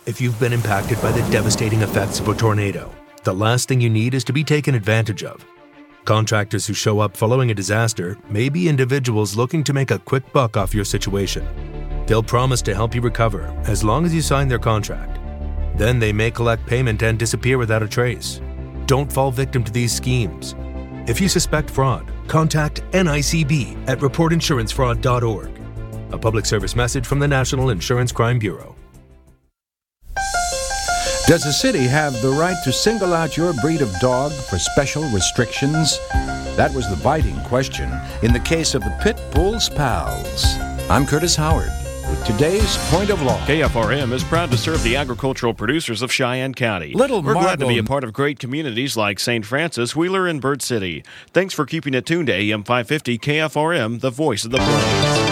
If you've been impacted by the devastating effects of a tornado, the last thing you need is to be taken advantage of. Contractors who show up following a disaster may be individuals looking to make a quick buck off your situation. They'll promise to help you recover as long as you sign their contract. Then they may collect payment and disappear without a trace. Don't fall victim to these schemes. If you suspect fraud, contact NICB at reportinsurancefraud.org. A public service message from the National Insurance Crime Bureau. Does a city have the right to single out your breed of dog for special restrictions? That was the biting question in the case of the Pit Bull's Pals. I'm Curtis Howard with today's Point of Law. KFRM is proud to serve the agricultural producers of Cheyenne County. We're glad to be a part of great communities like St. Francis, Wheeler, and Bird City. Thanks for keeping it tuned to AM 550 KFRM, the voice of the plains.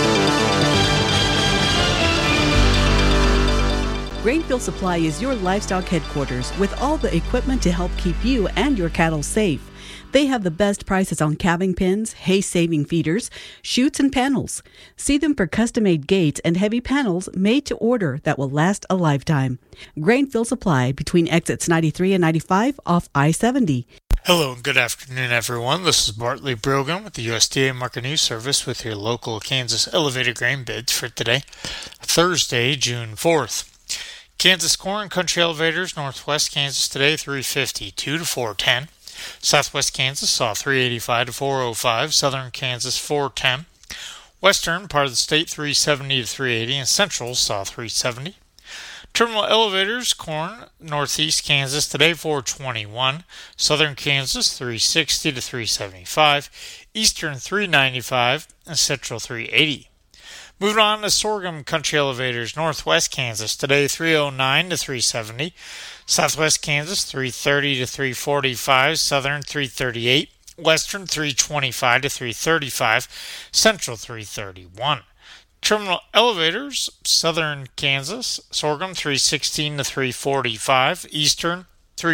Grainfield Supply is your livestock headquarters with all the equipment to help keep you and your cattle safe. They have the best prices on calving pens, hay-saving feeders, chutes, and panels. See them for custom-made gates and heavy panels made to order that will last a lifetime. Grainfield Supply between exits 93 and 95 off I-70. Hello and good afternoon, everyone. This is Bartley Brogan with the USDA Market News Service with your local Kansas elevated grain bids for today, Thursday, June 4th. Kansas corn country elevators, northwest Kansas today, 352 to 410. Southwest Kansas saw 385 to 405. Southern Kansas, 410. Western part of the state, 370 to 380. And Central saw 370. Terminal elevators, corn, northeast Kansas today, 421. Southern Kansas, 360 to 375. Eastern, 395. And Central, 380. Moving on to sorghum country elevators, northwest Kansas today 309 to 370, southwest Kansas 330 to 345, southern 338, western 325 to 335, central 331. Terminal elevators, southern Kansas, sorghum 316 to 345, eastern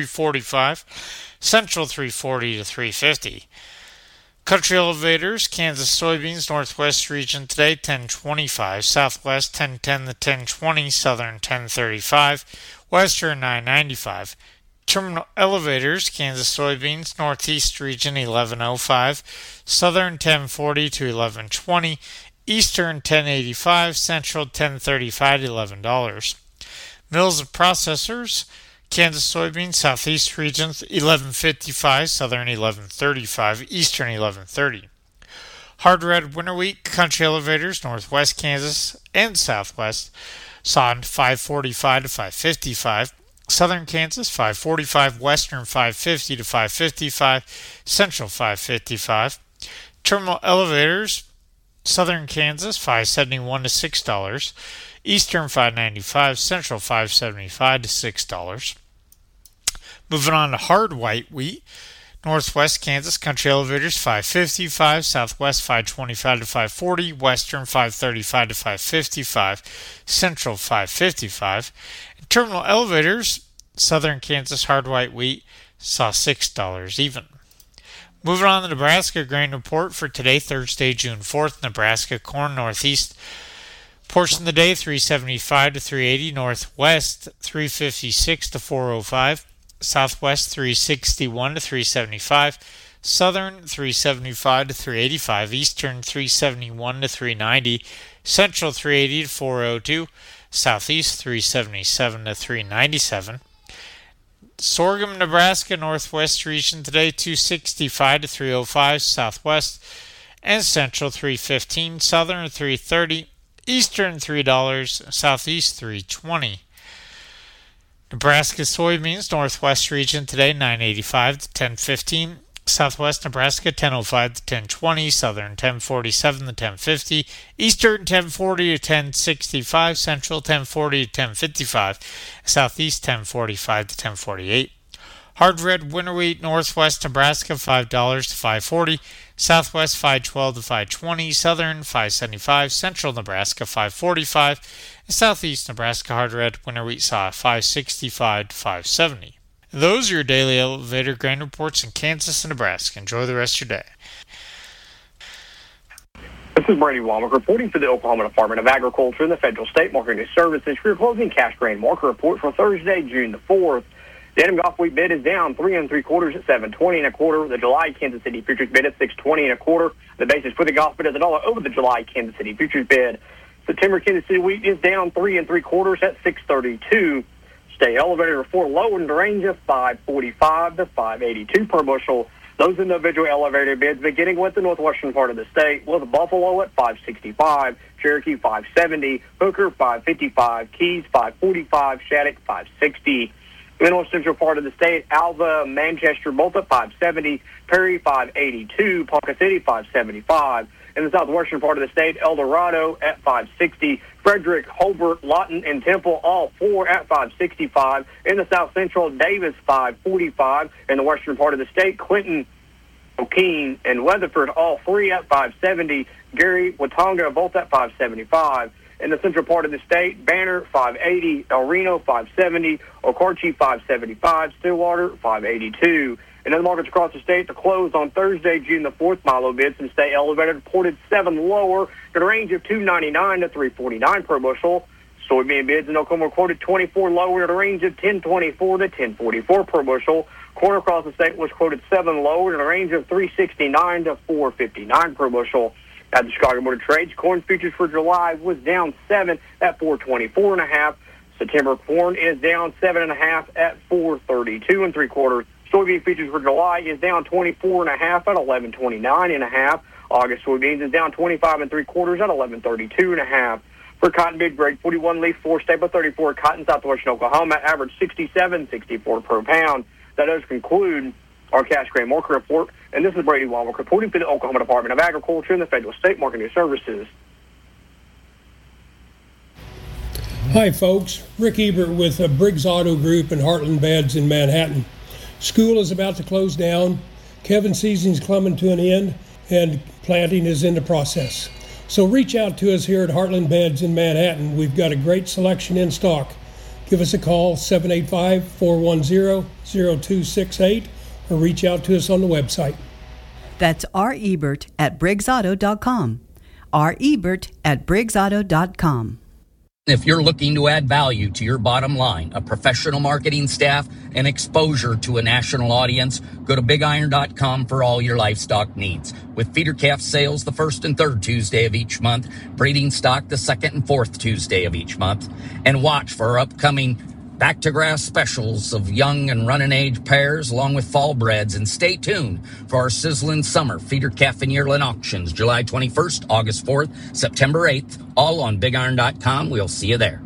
345, central 340 to 350. Country elevators, Kansas soybeans, northwest region today, 1025, southwest 1010 to 1020, southern 1035, western 995. Terminal elevators, Kansas soybeans, northeast region 1105, southern 1040 to 1120, eastern 1085, central 1035 to $11. Mills and processors, Kansas soybeans, southeast regions 1155, southern 1135, eastern 1130. Hard red winter wheat country elevators, northwest Kansas and southwest, saw 545 to 555, southern Kansas 545, western 550 to 555, central 555. Terminal elevators, southern Kansas 571 to $6, eastern 595, central 575 to $6. Moving on to hard white wheat, northwest Kansas country elevators 555, southwest 525 to 540, western 535 to 555, central 555. And terminal elevators, southern Kansas hard white wheat saw $6 even. Moving on to the Nebraska grain report for today, Thursday, June 4th. Nebraska corn northeast portion of the day 375 to 380, northwest 356 to 405, southwest 361 to 375, southern 375 to 385, eastern 371 to 390, central 380 to 402, southeast 377 to 397. Sorghum, Nebraska, northwest region today 265 to 305, southwest and central 315, southern 330, eastern $3, southeast $3.20. Nebraska soybeans, northwest region today 985 to 1015, southwest Nebraska 1005 to 1020, southern 1047 to 1050, eastern 1040 to 1065, central 1040 to 1055, southeast 1045 to 1048. Hard red winter wheat, northwest Nebraska $5 to $5.40, southwest $5.12 to $5.20, southern $5.75, central Nebraska $5.45, and southeast Nebraska hard red winter wheat saw $5.65 to $5.70. Those are your daily elevator grain reports in Kansas and Nebraska. Enjoy the rest of your day. This is Brady Womack reporting for the Oklahoma Department of Agriculture and the Federal State Marketing Services for your closing cash grain market report for Thursday, June the 4th. The Adam Golf Wheat bid is down 3 3/4 at $7.20 1/4. The July Kansas City futures bid at $6.20 1/4. The basis for the golf bid is $1 over the July Kansas City futures bid. September Kansas City wheat is down 3 3/4 at $6.32. Stay elevated or 4 low in the range of $5.45 to $5.82 per bushel. Those individual elevator bids beginning with the northwestern part of the state, with Buffalo at $5.65, Cherokee $5.70, Hooker $5.55, Keys $5.45, Shattuck $5.60. In the north central part of the state, Alva, Manchester both at $5.70, Perry $5.82, Ponca City $5.75. In the southwestern part of the state, El Dorado at $5.60, Frederick, Hobart, Lawton, and Temple, all 4 at $5.65. In the south central, Davis $5.45. In the western part of the state, Clinton, O'Keene, and Weatherford, all 3 at $5.70. Gary, Watonga, both at $5.75. In the central part of the state, Banner $5.80, El Reno $5.70, Okarche $5.75, Stillwater $5.82. In other markets across the state, to close on Thursday, June the 4th, milo bids and stay elevated reported 7 lower to the range of $2.99 to $3.49 per bushel. Soybean bids in Oklahoma quoted 24 lower to the range of $10.24 to $10.44 per bushel. Corn across the state was quoted 7 lower to the range of $3.69 to $4.59 per bushel. At the Chicago Board of Trade, corn futures for July was down 7 at $4.24.5. September corn is down 7.5 at $4.32 3/4. Soybean futures for July is down 24.5 at $11.29.5. August soybeans is down 25 3/4 at $11.32.5. For cotton bid grade 41 leaf 4 staple 34 cotton southwestern Oklahoma average 67.64 per pound. That does conclude our cash grain market report. And this is Brady Womack reporting for the Oklahoma Department of Agriculture and the Federal State Marketing Services. Hi folks, Rick Ebert with Briggs Auto Group and Heartland Beds in Manhattan. School is about to close down, Kevin season's coming to an end, and planting is in the process. So reach out to us here at Heartland Beds in Manhattan. We've got a great selection in stock. Give us a call, 785-410-0268, or reach out to us on the website. That's R. Ebert at BriggsAuto.com. R. Ebert at BriggsAuto.com. If you're looking to add value to your bottom line, a professional marketing staff, and exposure to a national audience, go to BigIron.com for all your livestock needs. With feeder calf sales the 1st and 3rd Tuesday of each month, breeding stock the 2nd and 4th Tuesday of each month, and watch for our upcoming back-to-grass specials of young and running age pairs along with fall breds, and stay tuned for our sizzling summer feeder calf and yearling auctions July 21st, August 4th, September 8th, all on BigIron.com. We'll see you there.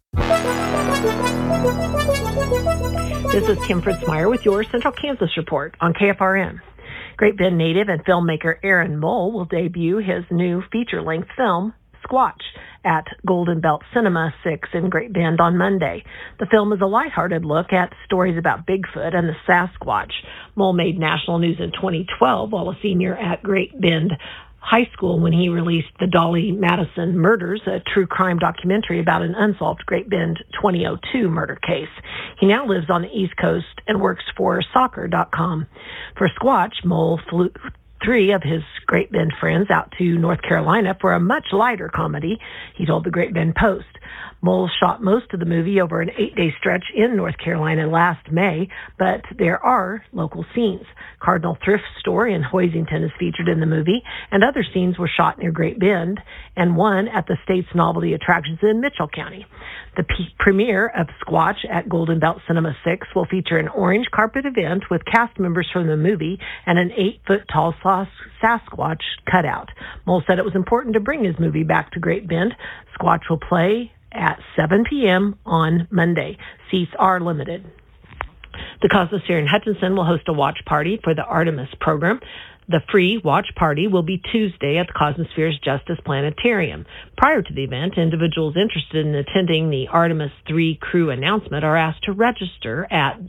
This is Kim Fritzmeyer with your Central Kansas Report on KFRN. Great Bend native and filmmaker Aaron Mole will debut his new feature-length film, Squatch, at Golden Belt Cinema 6 in Great Bend on Monday. The film is a lighthearted look at stories about Bigfoot and the Sasquatch. Mole made national news in 2012 while a senior at Great Bend High School when he released The Dolly Madison Murders, a true crime documentary about an unsolved Great Bend 2002 murder case. He now lives on the East Coast and works for soccer.com. For Squatch, Mole flew 3 of his Great Bend friends out to North Carolina for a much lighter comedy, he told the Great Bend Post. Mole shot most of the movie over an 8-day stretch in North Carolina last May, but there are local scenes. Cardinal Thrift Store in Hoisington is featured in the movie, and other scenes were shot near Great Bend, and one at the state's novelty attractions in Mitchell County. The premiere of Squatch at Golden Belt Cinema 6 will feature an orange carpet event with cast members from the movie and an 8-foot-tall Sasquatch cutout. Mole said it was important to bring his movie back to Great Bend. Squatch will play at 7 p.m. on Monday. Seats are limited. The Cosmosphere in Hutchinson will host a watch party for the Artemis program. The free watch party will be Tuesday at the Cosmosphere's Justice Planetarium. Prior to the event, individuals interested in attending the Artemis 3 crew announcement are asked to register at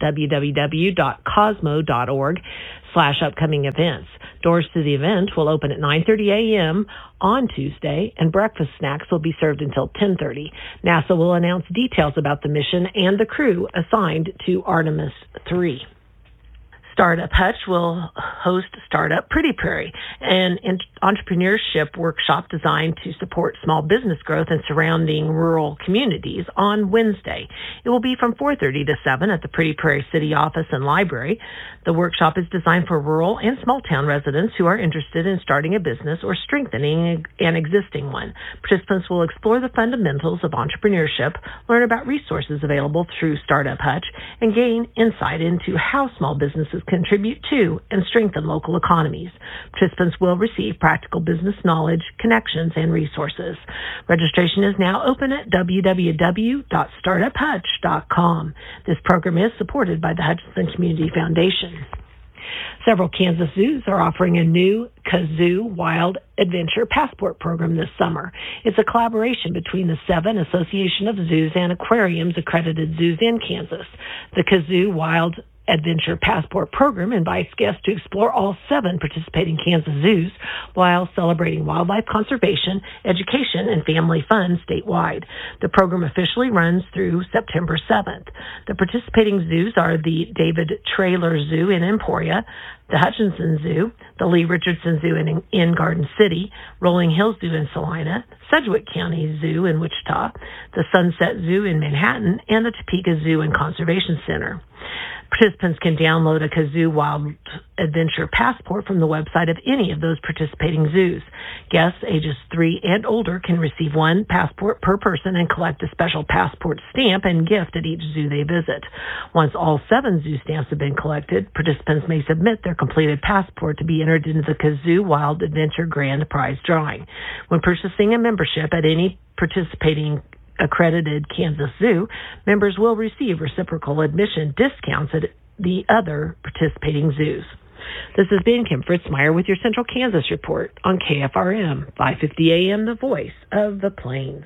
www.cosmo.org/upcoming events. Doors to the event will open at 9:30 a.m. on Tuesday, and breakfast snacks will be served until 10:30. NASA will announce details about the mission and the crew assigned to Artemis 3. Startup Hutch will host Startup Pretty Prairie, an entrepreneurship workshop designed to support small business growth in surrounding rural communities on Wednesday. It will be from 4:30 to 7 at the Pretty Prairie City Office and Library. The workshop is designed for rural and small town residents who are interested in starting a business or strengthening an existing one. Participants will explore the fundamentals of entrepreneurship, learn about resources available through Startup Hutch, and gain insight into how small businesses contribute to and strengthen local economies. Participants will receive practical business knowledge, connections, and resources. Registration is now open at www.startuphutch.com. This program is supported by the Hutchinson Community Foundation. Several Kansas zoos are offering a new Kazoo Wild Adventure Passport program this summer. It's a collaboration between the 7 Association of Zoos and Aquariums accredited zoos in Kansas. The Kazoo Wild Adventure Passport program invites guests to explore all 7 participating Kansas zoos while celebrating wildlife conservation, education, and family fun statewide. The program officially runs through September 7th. The participating zoos are the David Traylor Zoo in Emporia, the Hutchinson Zoo, the Lee Richardson Zoo in Garden City, Rolling Hills Zoo in Salina, Sedgwick County Zoo in Wichita, the Sunset Zoo in Manhattan, and the Topeka Zoo and Conservation Center. Participants can download a Kazoo Wild Adventure Passport from the website of any of those participating zoos. Guests ages 3 and older can receive 1 passport per person and collect a special passport stamp and gift at each zoo they visit. Once all 7 zoo stamps have been collected, participants may submit their completed passport to be entered into the Kazoo Wild Adventure Grand Prize drawing. When purchasing a membership at any participating accredited Kansas Zoo, members will receive reciprocal admission discounts at the other participating zoos. This has been Kim Fritzmeyer with your Central Kansas Report on KFRM 550 AM, the voice of the Plains.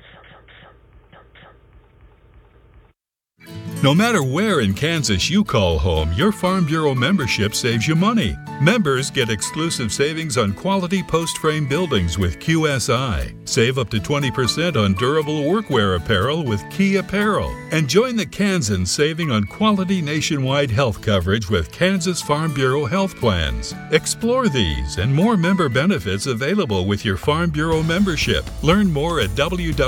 No matter where in Kansas you call home, your Farm Bureau membership saves you money. Members get exclusive savings on quality post-frame buildings with QSI. Save up to 20% on durable workwear apparel with Key Apparel. And join the Kansans saving on quality nationwide health coverage with Kansas Farm Bureau health plans. Explore these and more member benefits available with your Farm Bureau membership. Learn more at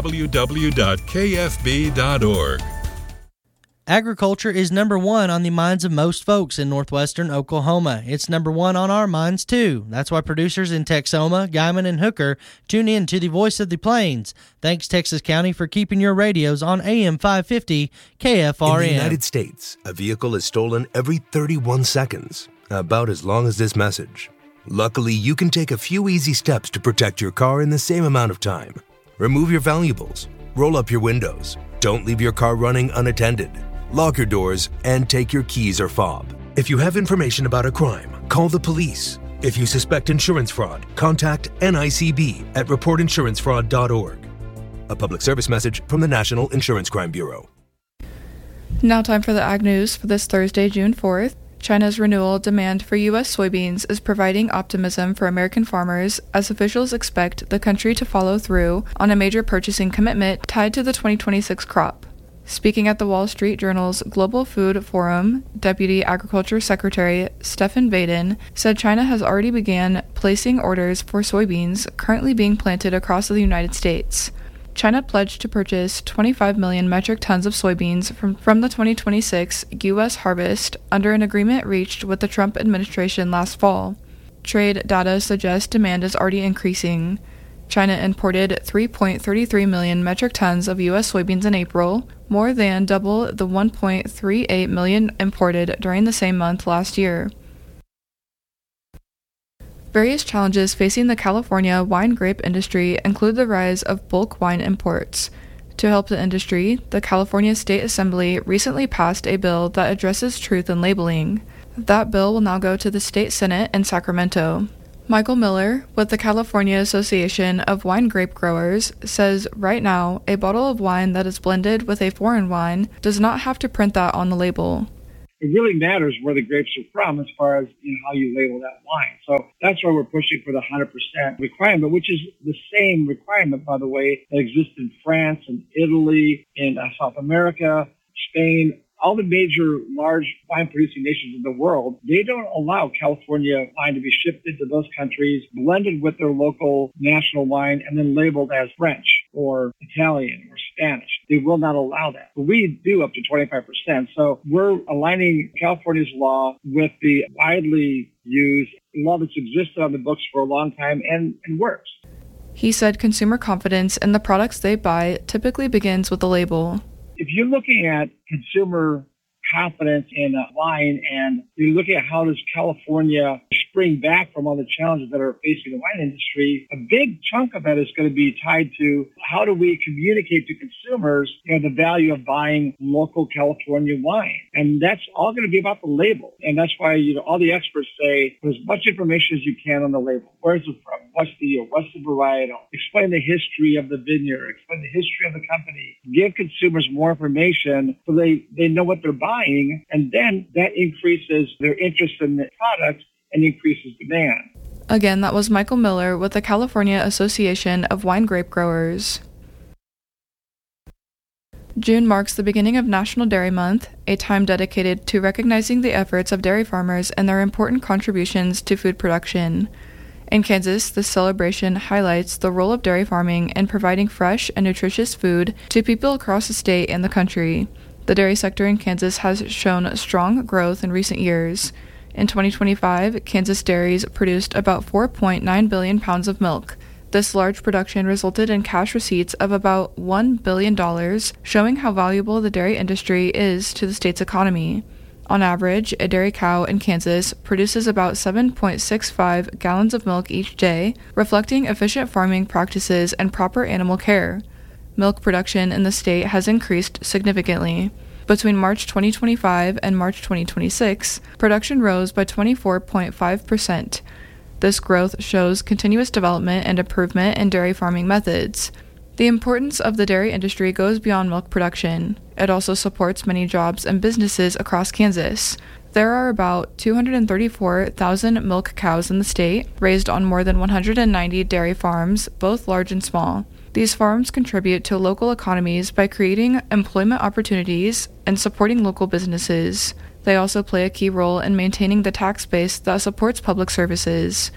www.kfb.org. Agriculture is number 1 on the minds of most folks in northwestern Oklahoma. It's number 1 on our minds, too. That's why producers in Texoma, Guymon, and Hooker tune in to the Voice of the Plains. Thanks, Texas County, for keeping your radios on AM 550 KFRM. In the United States, a vehicle is stolen every 31 seconds, about as long as this message. Luckily, you can take a few easy steps to protect your car in the same amount of time. Remove your valuables, roll up your windows, don't leave your car running unattended. Lock your doors, and take your keys or fob. If you have information about a crime, call the police. If you suspect insurance fraud, contact NICB at reportinsurancefraud.org. A public service message from the National Insurance Crime Bureau. Now time for the Ag News for this Thursday, June 4th. China's renewal demand for U.S. soybeans is providing optimism for American farmers as officials expect the country to follow through on a major purchasing commitment tied to the 2026 crop. Speaking at the Wall Street Journal's Global Food Forum, Deputy Agriculture Secretary Stephen Vaden said China has already began placing orders for soybeans currently being planted across the United States. China pledged to purchase 25 million metric tons of soybeans from the 2026 U.S. harvest under an agreement reached with the Trump administration last fall. Trade data suggests demand is already increasing. China imported 3.33 million metric tons of U.S. soybeans in April, more than double the 1.38 million imported during the same month last year. Various challenges facing the California wine grape industry include the rise of bulk wine imports. To help the industry, the California State Assembly recently passed a bill that addresses truth in labeling. That bill will now go to the state Senate in Sacramento. Michael Miller, with the California Association of Wine Grape Growers, says right now a bottle of wine that is blended with a foreign wine does not have to print that on the label. It really matters where the grapes are from as far as how you label that wine. So that's why we're pushing for the 100% requirement, which is the same requirement, by the way, that exists in France and Italy, in South America, Spain, all the major large wine-producing nations in the world, they don't allow California wine to be shipped into those countries, blended with their local national wine, and then labeled as French or Italian or Spanish. They will not allow that. But we do up to 25%. So we're aligning California's law with the widely used law that's existed on the books for a long time and works. He said consumer confidence in the products they buy typically begins with the label. If you're looking at consumer confidence in wine and you're looking at how does California spring back from all the challenges that are facing the wine industry, a big chunk of that is going to be tied to how do we communicate to consumers, the value of buying local California wine. And that's all going to be about the label. And that's why, all the experts say put as much information as you can on the label. Where's it from? What's the year? What's the varietal? Explain the history of the vineyard. Explain the history of the company. Give consumers more information so they know what they're buying, and then that increases their interest in the product and increases demand. Again, that was Michael Miller with the California Association of Wine Grape Growers. June marks the beginning of National Dairy Month, a time dedicated to recognizing the efforts of dairy farmers and their important contributions to food production. In Kansas, this celebration highlights the role of dairy farming in providing fresh and nutritious food to people across the state and the country. The dairy sector in Kansas has shown strong growth in recent years. In 2025, Kansas dairies produced about 4.9 billion pounds of milk. This large production resulted in cash receipts of about $1 billion, showing how valuable the dairy industry is to the state's economy. On average, a dairy cow in Kansas produces about 7.65 gallons of milk each day, reflecting efficient farming practices and proper animal care. Milk production in the state has increased significantly. Between March 2025 and March 2026, production rose by 24.5%. This growth shows continuous development and improvement in dairy farming methods. The importance of the dairy industry goes beyond milk production. It also supports many jobs and businesses across Kansas. There are about 234,000 milk cows in the state, raised on more than 190 dairy farms, both large and small. These farms contribute to local economies by creating employment opportunities and supporting local businesses. They also play a key role in maintaining the tax base that supports public services.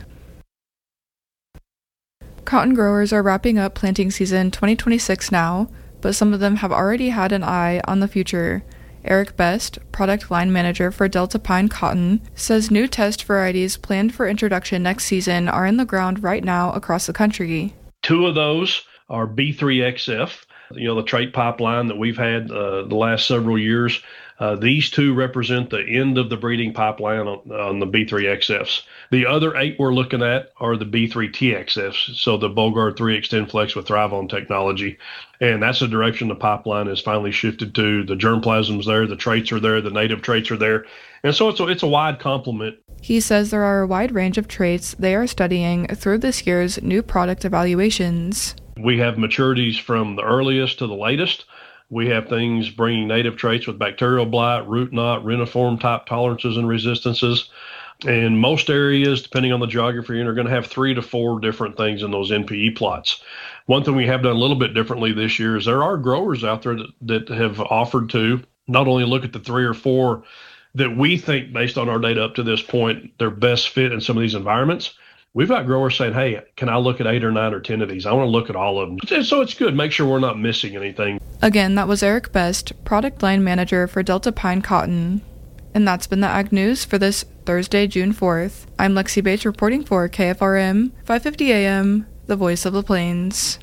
Cotton growers are wrapping up planting season 2026 now, but some of them have already had an eye on the future. Eric Best, product line manager for Delta Pine Cotton, says new test varieties planned for introduction next season are in the ground right now across the country. 2 of those are B3XF, the trait pipeline that we've had the last several years. These 2 represent the end of the breeding pipeline on the B3XFs. The other 8 we're looking at are the B3TXFs, so the Bollgard 3 XtendFlex with Thrive-On technology. And that's the direction the pipeline has finally shifted to. The germplasm's there, the traits are there, the native traits are there. And so it's a wide complement. He says there are a wide range of traits they are studying through this year's new product evaluations. We have maturities from the earliest to the latest. We have things bringing native traits with bacterial blight, root knot, reniform type tolerances and resistances. And most areas, depending on the geography, are going to have 3 to 4 different things in those NPE plots. One thing we have done a little bit differently this year is there are growers out there that have offered to not only look at the 3 or 4 that we think, based on our data up to this point, they're best fit in some of these environments. We've got growers saying, hey, can I look at 8 or 9 or 10 of these? I want to look at all of them. So it's good. Make sure we're not missing anything. Again, that was Eric Best, product line manager for Delta Pine Cotton. And that's been the Ag News for this Thursday, June 4th. I'm Lexi Bates reporting for KFRM, 550 AM, the voice of the plains.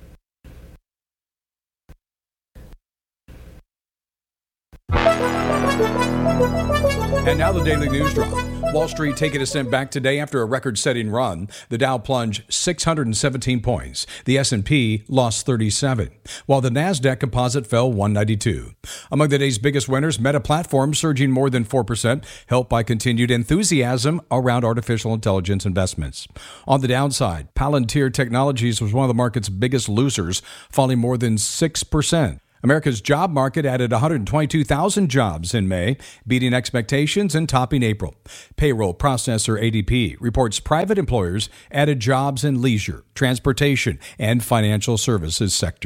And now the Daily News Drop. Wall Street taking a step back today after a record-setting run. The Dow plunged 617 points. The S&P lost 37, while the Nasdaq Composite fell 192. Among the day's biggest winners, Meta Platforms surging more than 4%, helped by continued enthusiasm around artificial intelligence investments. On the downside, Palantir Technologies was one of the market's biggest losers, falling more than 6%. America's job market added 122,000 jobs in May, beating expectations and topping April. Payroll processor ADP reports private employers added jobs in leisure, transportation, and financial services sectors.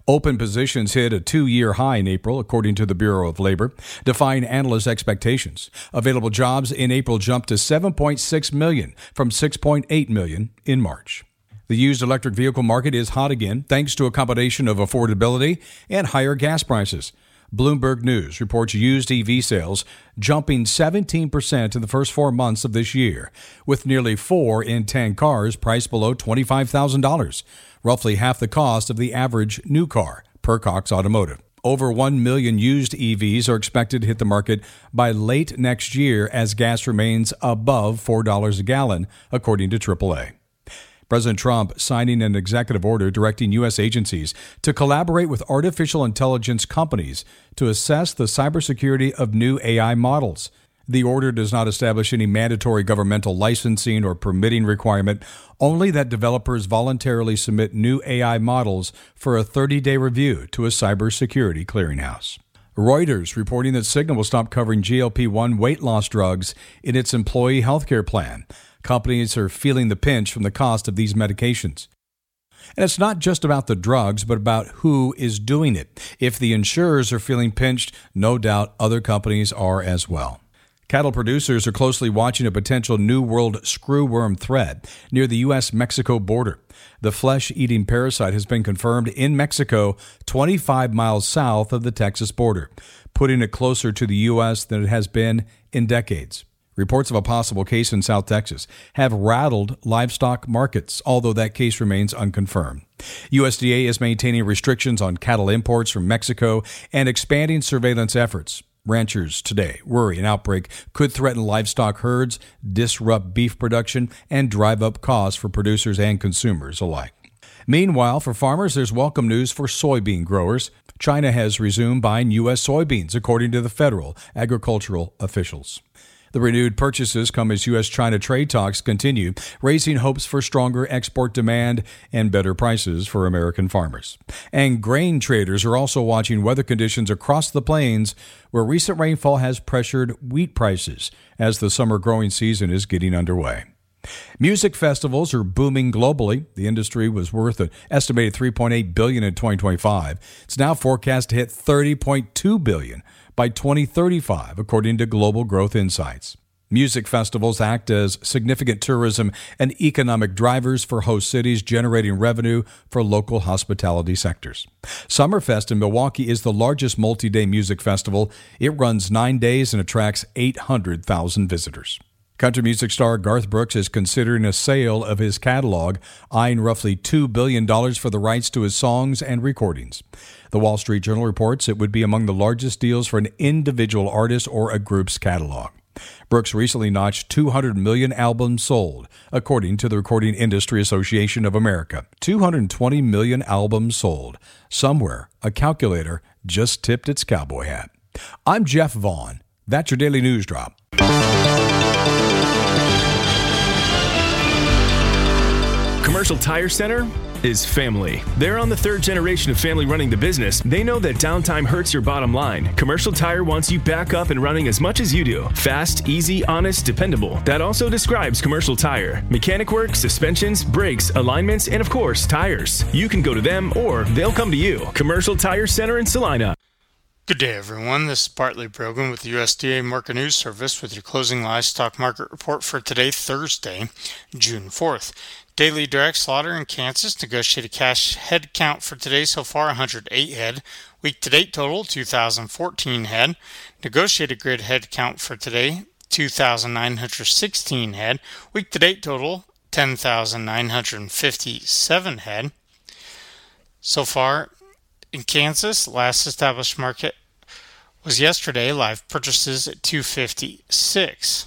Open positions hit a 2-year high in April, according to the Bureau of Labor, defying analyst expectations. Available jobs in April jumped to 7.6 million from 6.8 million in March. The used electric vehicle market is hot again, thanks to a combination of affordability and higher gas prices. Bloomberg News reports used EV sales jumping 17% in the first 4 months of this year, with nearly 4 in 10 cars priced below $25,000, roughly half the cost of the average new car, per Cox Automotive. Over 1 million used EVs are expected to hit the market by late next year as gas remains above $4 a gallon, according to AAA. President Trump signing an executive order directing U.S. agencies to collaborate with artificial intelligence companies to assess the cybersecurity of new AI models. The order does not establish any mandatory governmental licensing or permitting requirement, only that developers voluntarily submit new AI models for a 30-day review to a cybersecurity clearinghouse. Reuters reporting that Cigna will stop covering GLP-1 weight loss drugs in its employee health care plan. Companies are feeling the pinch from the cost of these medications. And it's not just about the drugs, but about who is doing it. If the insurers are feeling pinched, no doubt other companies are as well. Cattle producers are closely watching a potential New World screwworm threat near the U.S.-Mexico border. The flesh-eating parasite has been confirmed in Mexico, 25 miles south of the Texas border, putting it closer to the U.S. than it has been in decades. Reports of a possible case in South Texas have rattled livestock markets, although that case remains unconfirmed. USDA is maintaining restrictions on cattle imports from Mexico and expanding surveillance efforts. Ranchers today worry an outbreak could threaten livestock herds, disrupt beef production, and drive up costs for producers and consumers alike. Meanwhile, for farmers, there's welcome news for soybean growers. China has resumed buying U.S. soybeans, according to the federal agricultural officials. The renewed purchases come as U.S.-China trade talks continue, raising hopes for stronger export demand and better prices for American farmers. And grain traders are also watching weather conditions across the plains, where recent rainfall has pressured wheat prices as the summer growing season is getting underway. Music festivals are booming globally. The industry was worth an estimated $3.8 billion in 2025. It's now forecast to hit $30.2 billion by 2035, according to Global Growth Insights. Music festivals act as significant tourism and economic drivers for host cities, generating revenue for local hospitality sectors. Summerfest in Milwaukee is the largest multi-day music festival. It runs 9 days and attracts 800,000 visitors. Country music star Garth Brooks is considering a sale of his catalog, eyeing roughly $2 billion for the rights to his songs and recordings. The Wall Street Journal reports it would be among the largest deals for an individual artist or a group's catalog. Brooks recently notched 200 million albums sold, according to the Recording Industry Association of America. 220 million albums sold. Somewhere, a calculator just tipped its cowboy hat. I'm Jeff Vaughn. That's your Daily News Drop. Commercial Tire Center is family. They're on the third generation of family running the business. They know that downtime hurts your bottom line. Commercial Tire wants you back up and running as much as you do. Fast, easy, honest, dependable. That also describes Commercial Tire. Mechanic work, suspensions, brakes, alignments, and of course, tires. You can go to them or they'll come to you. Commercial Tire Center in Salina. Good day, everyone. This is Bartley Brogan with the USDA Market News Service with your closing livestock market report for today, Thursday, June 4th. Daily direct slaughter in Kansas, negotiated cash head count for today so far 108 head. Week to date total 2,014 head. Negotiated grid head count for today 2,916 head. Week to date total 10,957 head. So far in Kansas, last established market was yesterday. Live purchases at 256.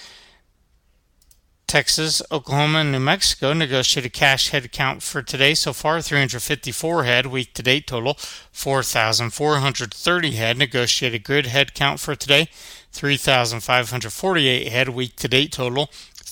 Texas, Oklahoma, and New Mexico negotiated cash head count for today so far 354 head. Week to date total 4,430 head. Negotiated grid head count for today 3,548 head. Week to date total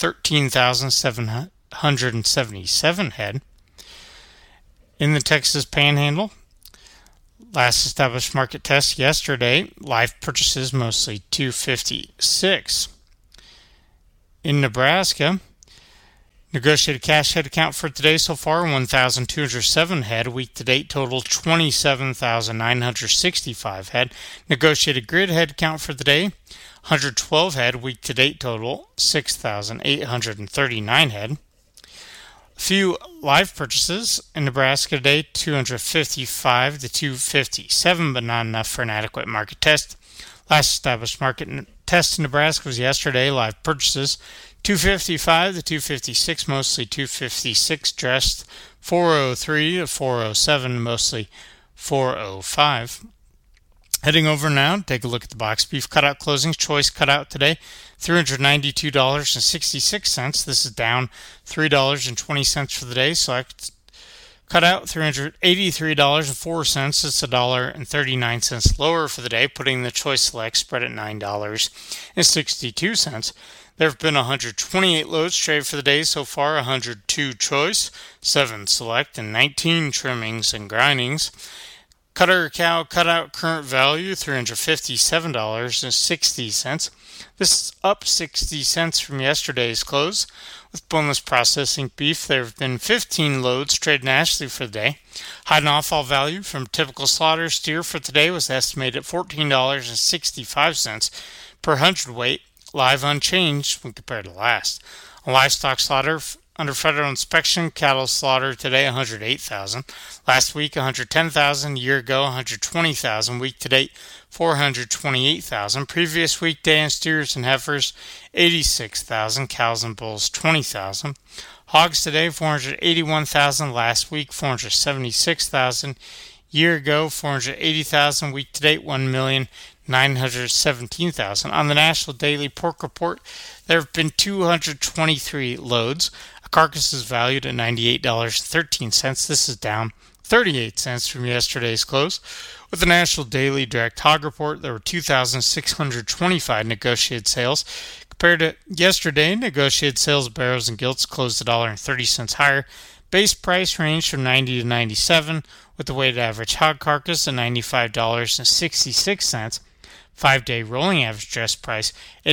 13,777 head. In the Texas Panhandle, last established market test yesterday, live purchases mostly 256. In Nebraska, Negotiated cash head count for today so far, 1,207 head. Week to date total, 27,965 head. Negotiated grid head count for today, 112 head. Week to date total, 6,839 head. A few live purchases in Nebraska today, 255 to 257, but not enough for an adequate market test. Last established market test in Nebraska was yesterday. Live purchases, 255 to 256, mostly 256 dressed, 403 to 407, mostly 405. Heading over now, take a look at the box beef cutout closings. Choice cutout today, $392.66. This is down $3.20 for the day. Select cutout, $383.04. It's $1.39 lower for the day, putting the choice select spread at $9.62. There have been 128 loads traded for the day so far, 102 choice, 7 select, and 19 trimmings and grindings. Cutter cow cutout current value, $357.60. This is up 60 cents from yesterday's close. With boneless processing beef, there have been 15 loads traded nationally for the day. Hide and offal value from typical slaughter steer for today was estimated at $14.65 per hundredweight, live unchanged when compared to last. On livestock slaughter, under federal inspection, cattle slaughter today 108,000. Last week 110,000. Year ago 120,000. Week to date 428,000. Previous weekday in steers and heifers 86,000. Cows and bulls 20,000. Hogs today 481,000. Last week 476,000. Year ago 480,000. Week to date 1,917,000. On the National Daily Pork Report, there have been 223 loads. A carcass is valued at $98.13. This is down 38 cents from yesterday's close. With the National Daily Direct Hog Report, there were 2,625 negotiated sales. Compared to yesterday, negotiated sales of barrows and gilts closed $1.30 higher. Base price ranged from $90 to $97, with the weighted average hog carcass at $95.66. 5-day rolling average dress price at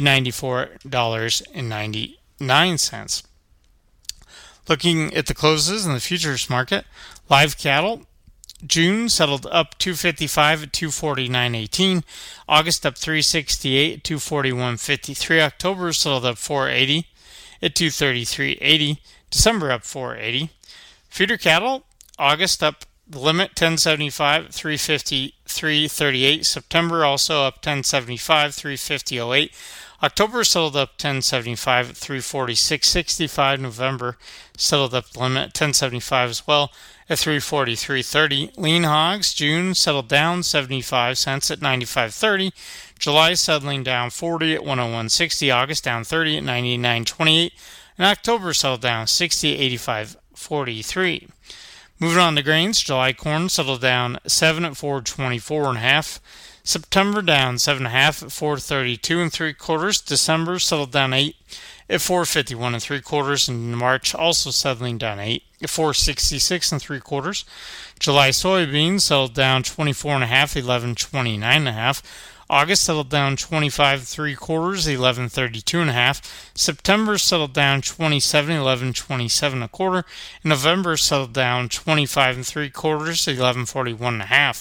$94.99. Looking at the closes in the futures market, live cattle, June settled up 255 at 249.18. August up 368 at 241.53. October settled up 480 at 233.80. December up 480. Feeder cattle, August up the limit 1075 at 353.38. September also up 1075, 350.08. October settled up 1075 at 346.65. November settled up the limit 1075 as well at 343.30. Lean hogs, June settled down 75 cents at 95.30. July settling down 40 at 101.60. August down 30 at 99.28. And October settled down 60 at 85.43. Moving on to grains, July corn settled down 7 at 424.5. September down 7.5 at 432 3/4. December settled down 8 at 451 3/4. And March also settling down 8 at 466 3/4. July soybeans settled down 24.5 at 1129.5. August settled down 25 3/4, 1132.5. September settled down 27, 1127.25. And November settled down 25 3/4, 1141.5.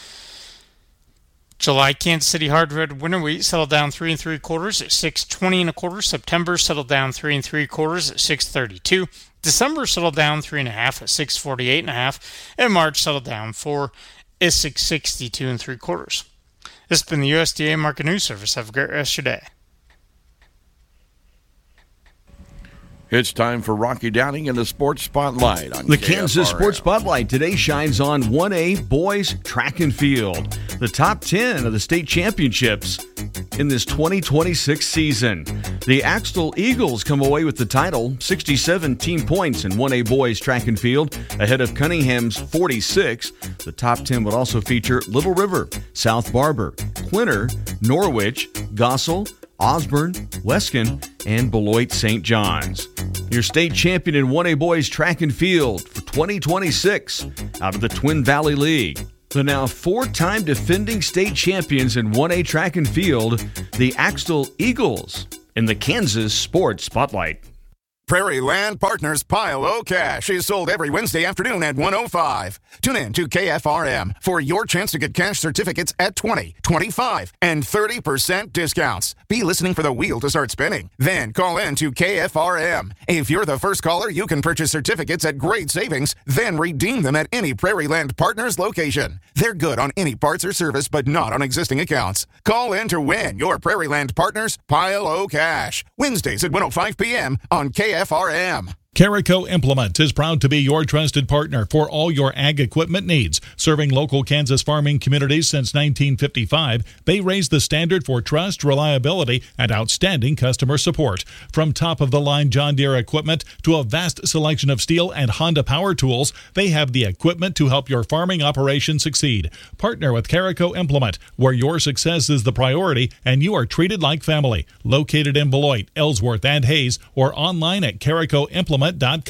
July Kansas City hard red winter wheat settled down 3 3/4 at 620.25. September settled down 3 3/4 at 632. December settled down 3.5 at 648.5. And March settled down 4 at 662 3/4. This has been the USDA Market News Service. Have a great rest of your day. It's time for Rocky Downing in the Sports Spotlight on The KFRM. Kansas Sports Spotlight today shines on 1A boys track and field. The top 10 of the state championships in this 2026 season. The Axtell Eagles come away with the title, 67 team points in 1A boys track and field, ahead of Cunningham's 46. The top 10 would also feature Little River, South Barber, Quinter, Norwich, Gossel, Osborne, Weskin, and Beloit St. John's. Your state champion in 1A boys track and field for 2026 out of the Twin Valley League. The now four-time defending state champions in 1A track and field, the Axtell Eagles, in the Kansas Sports Spotlight. Prairie Land Partners Pile O Cash is sold every Wednesday afternoon at 1:05. Tune in to KFRM for your chance to get cash certificates at 20, 25, and 30% discounts. Be listening for the wheel to start spinning. Then call in to KFRM. If you're the first caller, you can purchase certificates at great savings, then redeem them at any Prairie Land Partners location. They're good on any parts or service, but not on existing accounts. Call in to win your Prairie Land Partners Pile O Cash. Wednesdays at 1:05 p.m. on KFRM. Carico Implement is proud to be your trusted partner for all your ag equipment needs. Serving local Kansas farming communities since 1955, they raise the standard for trust, reliability, and outstanding customer support. From top-of-the-line John Deere equipment to a vast selection of Steel and Honda power tools, they have the equipment to help your farming operation succeed. Partner with Carico Implement, where your success is the priority and you are treated like family. Located in Beloit, Ellsworth, and Hayes, or online at caricoimplement.com.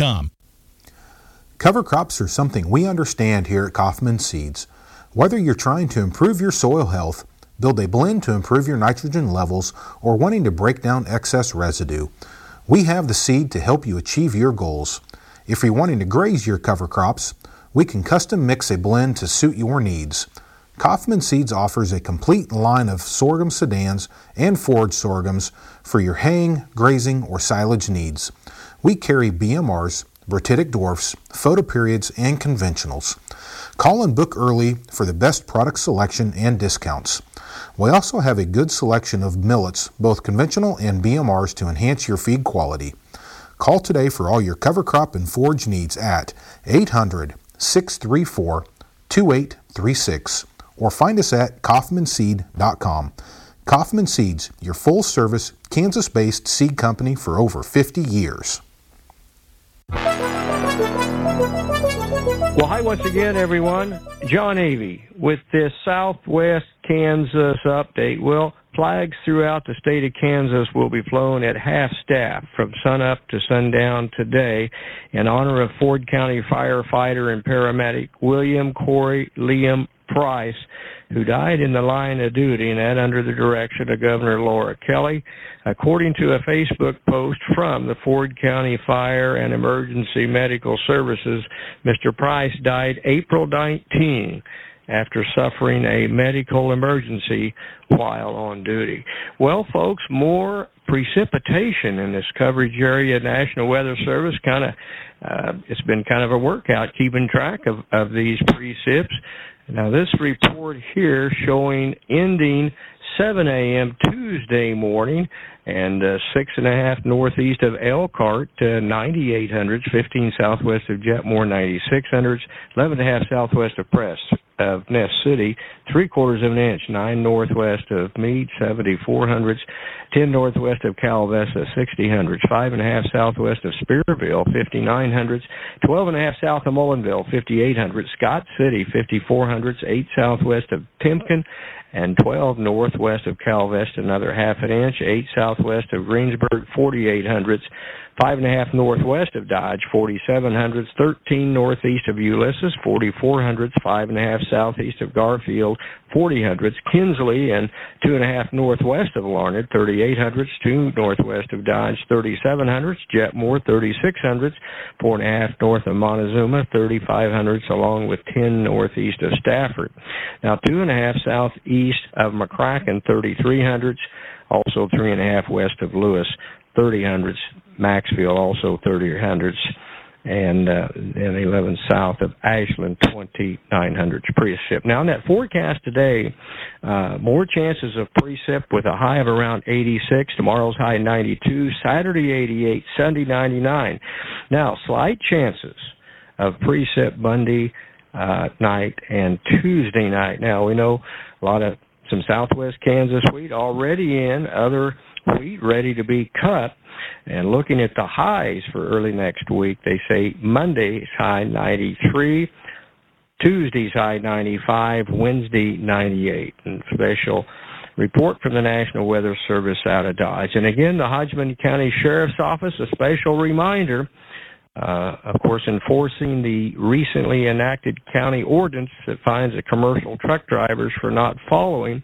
Cover crops are something we understand here at Kaufman Seeds. Whether you're trying to improve your soil health, build a blend to improve your nitrogen levels, or wanting to break down excess residue, we have the seed to help you achieve your goals. If you're wanting to graze your cover crops, we can custom mix a blend to suit your needs. Kaufman Seeds offers a complete line of sorghum sedans and forage sorghums for your haying, grazing, or silage needs. We carry BMRs, Bertitic dwarfs, photoperiods, and conventionals. Call and book early for the best product selection and discounts. We also have a good selection of millets, both conventional and BMRs, to enhance your feed quality. Call today for all your cover crop and forage needs at 800-634-2836 or find us at kaufmanseed.com. Kaufman Seeds, your full-service, Kansas-based seed company for over 50 years. Well, hi once again, everyone. John Avey with this Southwest Kansas update. Well, flags throughout the state of Kansas will be flown at half-staff from sunup to sundown today in honor of Ford County firefighter and paramedic William Corey Liam Price, who died in the line of duty, and that under the direction of Governor Laura Kelly. According to a Facebook post from the Ford County Fire and Emergency Medical Services, Mr. Price died April 19 after suffering a medical emergency while on duty. Well, folks, more precipitation in this coverage area. National Weather Service it's been kind of a workout keeping track of these precipits. Now, this report here showing ending 7 a.m. Tuesday morning and 6.5 northeast of Elkhart, 9800s, 15 southwest of Jetmore, 9600s, 11.5 southwest of Ness City, 3/4 of an inch, 9 northwest of Meade, 7400s, 10 northwest of Calvessa, 6000s, 5.5 southwest of Spearville, 5900s, 12.5 south of Mullinville, 5800s, Scott City, 5400s, 8 southwest of Timken, and 12 northwest of Calvesta, another 1/2 inch, 8 southwest of Greensburg, 4800s, 5.5 northwest of Dodge, 4700s, 13 northeast of Ulysses, 4400s, 5.5 southeast of Garfield, 4000s, Kinsley, and 2.5 northwest of Larned, 3800s, 2 northwest of Dodge, 3700s, Jetmore, 3600s, 4.5 north of Montezuma, 3500s, along with 10 northeast of Stafford. Now, 2.5 southeast of McCracken, 3300s, also 3.5 west of Lewis, 3000s, Maxfield, also 3000s, and 11 south of Ashland, 2900s precip. Now, in that forecast today, more chances of precip with a high of around 86, tomorrow's high 92, Saturday 88, Sunday 99. Now, slight chances of precip Monday night and Tuesday night. Now, we know some southwest Kansas wheat already in, other wheat ready to be cut. And looking at the highs for early next week, they say Monday's high 93, Tuesday's high 95, Wednesday 98. And special report from the National Weather Service out of Dodge. And again, the Hodgman County Sheriff's Office, a special reminder, of course, enforcing the recently enacted county ordinance that fines the commercial truck drivers for not following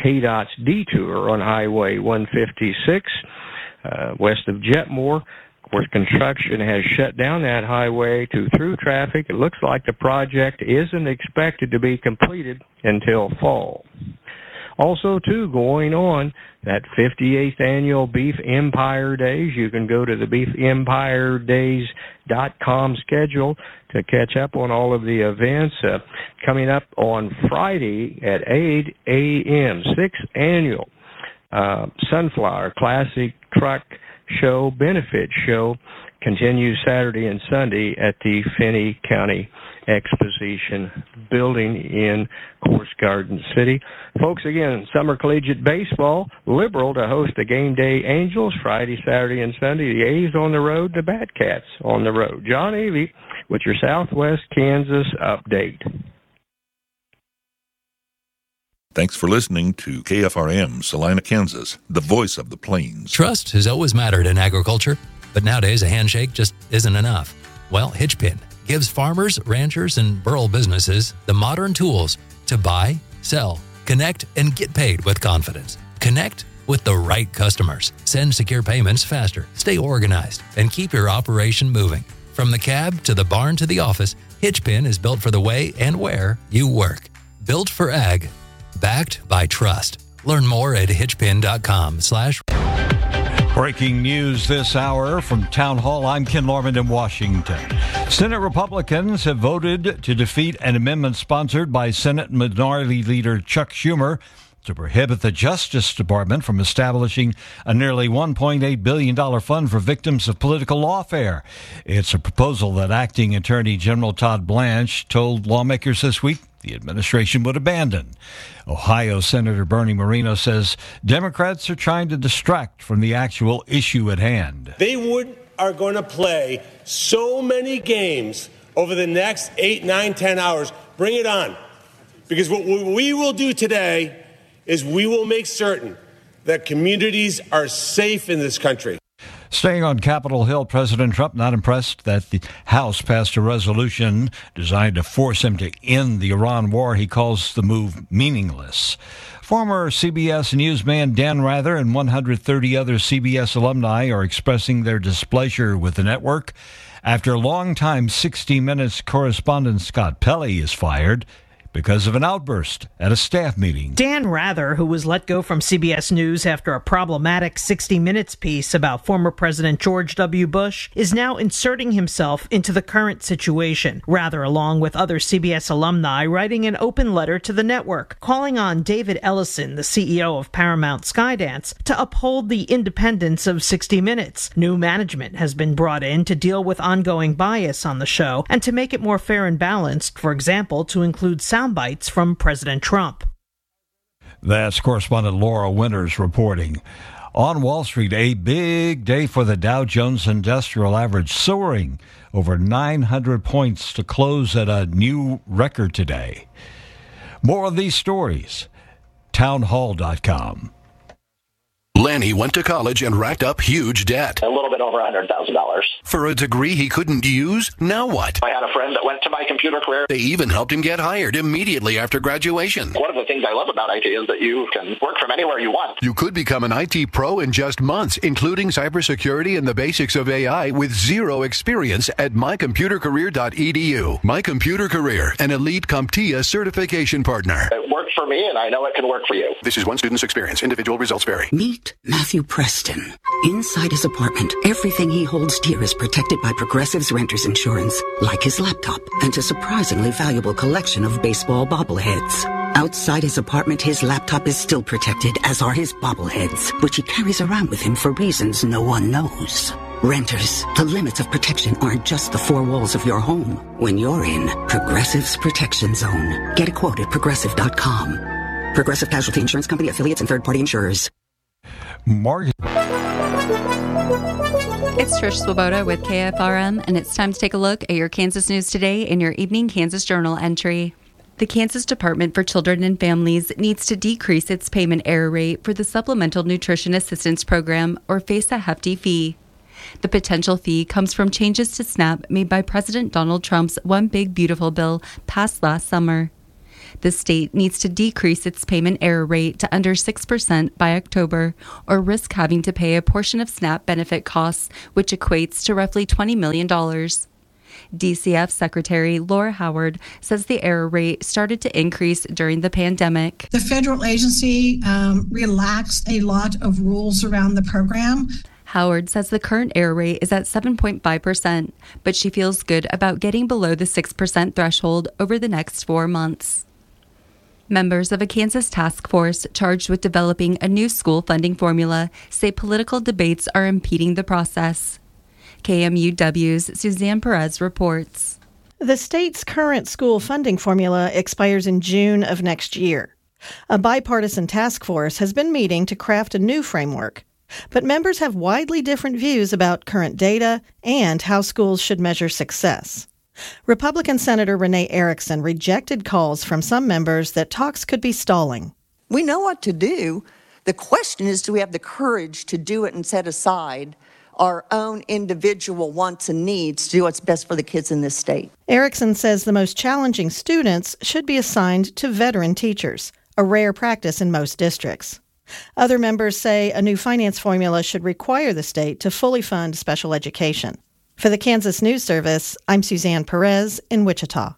KDOT's detour on Highway 156 west of Jetmore. Of course, construction has shut down that highway to through traffic. It looks like the project isn't expected to be completed until fall. Also, too, going on, that 58th annual Beef Empire Days. You can go to the beefempiredays.com schedule to catch up on all of the events. Coming up on Friday at 8 a.m., 6th annual Sunflower Classic Truck Show Benefit Show continues Saturday and Sunday at the Finney County Exposition Building in Course Garden City. Folks, again, Summer Collegiate Baseball, Liberal to host the Game Day Angels Friday, Saturday, and Sunday. The A's on the road, the Batcats on the road. John Avey with your Southwest Kansas update. Thanks for listening to KFRM, Salina, Kansas, the voice of the plains. Trust has always mattered in agriculture, but nowadays a handshake just isn't enough. Well, Hitchpin gives farmers, ranchers, and rural businesses the modern tools to buy, sell, connect, and get paid with confidence. Connect with the right customers. Send secure payments faster, stay organized, and keep your operation moving. From the cab to the barn to the office, Hitchpin is built for the way and where you work. Built for ag, backed by trust. Learn more at hitchpin.com/. Breaking news this hour from Town Hall. I'm Ken Lorman in Washington. Senate Republicans have voted to defeat an amendment sponsored by Senate Minority Leader Chuck Schumer to prohibit the Justice Department from establishing a nearly $1.8 billion fund for victims of political lawfare. It's a proposal that Acting Attorney General Todd Blanche told lawmakers this week the administration would abandon. Ohio Senator Bernie Moreno says Democrats are trying to distract from the actual issue at hand. They are going to play so many games over the next 8, 9, 10 hours. Bring it on. Because what we will do today is we will make certain that communities are safe in this country. Staying on Capitol Hill, President Trump not impressed that the House passed a resolution designed to force him to end the Iran war. He calls the move meaningless. Former CBS newsman Dan Rather and 130 other CBS alumni are expressing their displeasure with the network after longtime 60 Minutes correspondent Scott Pelley is fired because of an outburst at a staff meeting. Dan Rather, who was let go from CBS News after a problematic 60 Minutes piece about former President George W. Bush, is now inserting himself into the current situation. Rather, along with other CBS alumni, writing an open letter to the network, calling on David Ellison, the CEO of Paramount Skydance, to uphold the independence of 60 Minutes. New management has been brought in to deal with ongoing bias on the show and to make it more fair and balanced, for example, to include sound bites from President Trump. That's correspondent Laura Winters reporting. On Wall Street, a big day for the Dow Jones Industrial Average, soaring over 900 points to close at a new record today. More of these stories, townhall.com. Lanny went to college and racked up huge debt. A little bit over $100,000. For a degree he couldn't use? Now what? I had a friend that went to My Computer Career. They even helped him get hired immediately after graduation. One of the things I love about IT is that you can work from anywhere you want. You could become an IT pro in just months, including cybersecurity and the basics of AI with zero experience at mycomputercareer.edu. My Computer Career, an elite CompTIA certification partner. It worked for me, and I know it can work for you. This is one student's experience. Individual results vary. Meet Matthew Preston. Inside his apartment, everything he holds dear is protected by Progressive's Renters Insurance, like his laptop and a surprisingly valuable collection of baseball bobbleheads. Outside his apartment, his laptop is still protected, as are his bobbleheads, which he carries around with him for reasons no one knows. Renters, the limits of protection aren't just the four walls of your home. When you're in Progressive's Protection Zone, get a quote at Progressive.com. Progressive Casualty Insurance Company, affiliates, and third-party insurers. It's Trish Swoboda with KFRM, and it's time to take a look at your Kansas news today in your Evening Kansas Journal entry. The Kansas Department for Children and Families needs to decrease its payment error rate for the Supplemental Nutrition Assistance Program, or face a hefty fee. The potential fee comes from changes to SNAP made by President Donald Trump's One Big Beautiful bill passed last summer. The state needs to decrease its payment error rate to under 6% by October, or risk having to pay a portion of SNAP benefit costs, which equates to roughly $20 million. DCF Secretary Laura Howard says the error rate started to increase during the pandemic. The federal agency relaxed a lot of rules around the program. Howard says the current error rate is at 7.5%, but she feels good about getting below the 6% threshold over the next 4 months. Members of a Kansas task force charged with developing a new school funding formula say political debates are impeding the process. KMUW's Suzanne Perez reports. The state's current school funding formula expires in June of next year. A bipartisan task force has been meeting to craft a new framework. But members have widely different views about current data and how schools should measure success. Republican Senator Renee Erickson rejected calls from some members that talks could be stalling. We know what to do. The question is, do we have the courage to do it and set aside our own individual wants and needs to do what's best for the kids in this state? Erickson says the most challenging students should be assigned to veteran teachers, a rare practice in most districts. Other members say a new finance formula should require the state to fully fund special education. For the Kansas News Service, I'm Suzanne Perez in Wichita.